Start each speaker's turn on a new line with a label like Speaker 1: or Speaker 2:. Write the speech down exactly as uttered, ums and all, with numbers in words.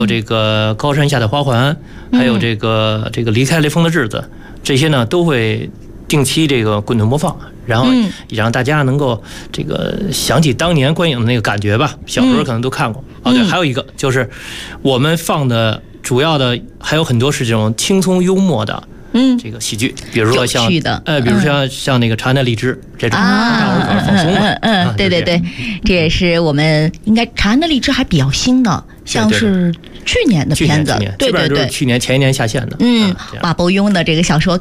Speaker 1: 有这个高山下的花环，还有这个这个离开雷锋的日子，这些呢都会定期这个滚动播放，然后也让大家能够这个想起当年观影的那个感觉吧。小时候可能都看过。哦，对，还有一个就是我们放的主要的还有很多是这种轻松幽默的。嗯，这个喜剧，比如说像呃，比如说像、嗯、像那个《长安的荔枝》这种，
Speaker 2: 啊，
Speaker 1: 放松
Speaker 2: 嗯嗯，嗯对对对，这也是我们应该《长安的荔枝》还比较新的，像是去年的片子，
Speaker 1: 对对对，去年前一年下线的，
Speaker 2: 嗯，马伯庸的这个小说。